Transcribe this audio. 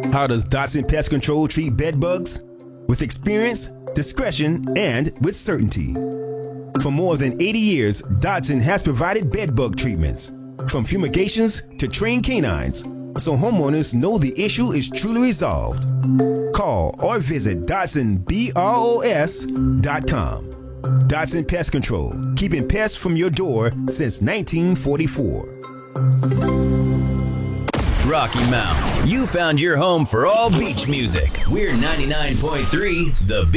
How does Dotson Pest Control treat bed bugs? With experience, discretion, and with certainty. For more than 80 years, Dotson has provided bed bug treatments, from fumigations to trained canines, so homeowners know the issue is truly resolved. Call or visit DotsonBROS.com. Dotson Pest Control, keeping pests from your door since 1944. Rocky Mount, you found your home for all beach music. We're 99.3 The Beach.